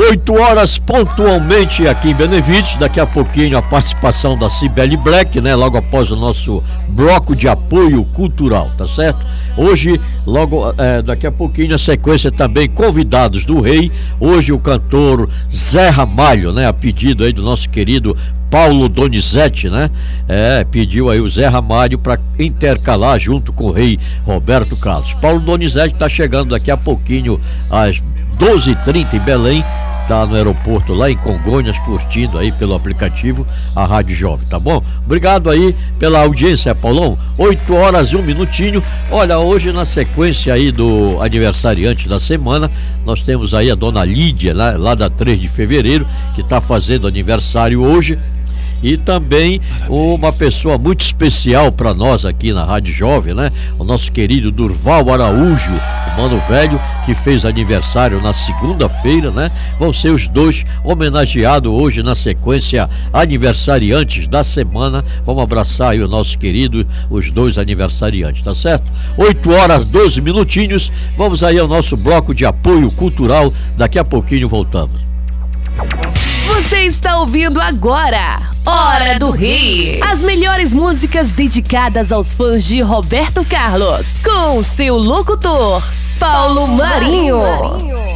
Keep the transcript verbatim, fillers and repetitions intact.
oito horas pontualmente aqui em Benevides. Daqui a pouquinho a participação da Cibele Black, né? Logo após o nosso bloco de apoio cultural, tá certo? Hoje, logo é, daqui a pouquinho, a sequência também convidados do Rei. Hoje o cantor Zé Ramalho, né? A pedido aí do nosso querido Paulo Donizete, né? É, pediu aí o Zé Ramalho para intercalar junto com o Rei Roberto Carlos. Paulo Donizete tá chegando daqui a pouquinho às doze e trinta em Belém, tá no aeroporto lá em Congonhas, curtindo aí pelo aplicativo a Rádio Jovem, tá bom? Obrigado aí pela audiência, Paulão. oito horas e um minutinho. Olha, hoje na sequência aí do aniversariante da semana, nós temos aí a dona Lídia, lá, lá da três de fevereiro, que tá fazendo aniversário hoje. E também uma pessoa muito especial para nós aqui na Rádio Jovem, né? O nosso querido Durval Araújo, o mano velho, que fez aniversário na segunda-feira, né? Vão ser os dois homenageados hoje na sequência aniversariantes da semana. Vamos abraçar aí o nosso querido, os dois aniversariantes, tá certo? oito horas, doze minutinhos. Vamos aí ao nosso bloco de apoio cultural. Daqui a pouquinho voltamos. Você está ouvindo agora Hora do Rei. As melhores músicas dedicadas aos fãs de Roberto Carlos, com seu locutor Paulo Marinho.